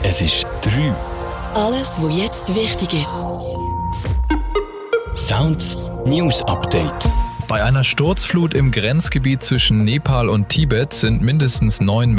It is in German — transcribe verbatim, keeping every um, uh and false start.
Es ist drei. Alles, was jetzt wichtig ist. Sounds News Update. Bei einer Sturzflut im Grenzgebiet zwischen Nepal und Tibet sind mindestens neun